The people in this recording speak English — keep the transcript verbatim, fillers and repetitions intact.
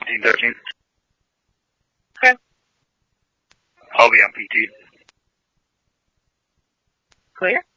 fourteen thirteen. Okay. I'll be on P T. Clear?